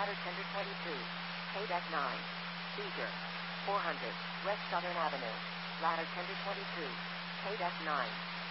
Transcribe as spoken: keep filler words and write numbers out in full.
Ladder tender twenty-two. Pay deck nine. Seizure. four hundred. West Southern Avenue. Ladder tender twenty-two. Pay deck nine.